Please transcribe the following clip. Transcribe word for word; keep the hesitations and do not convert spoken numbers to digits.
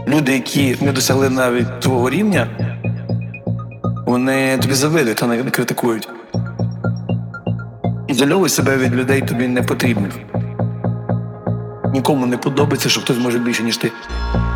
люди, які не досягли навіть твого рівня, вони тобі завидують, а не критикують. Ізольовуй себе від людей тобі не потрібних. Нікому не подобається, що хтось може більше, ніж ти.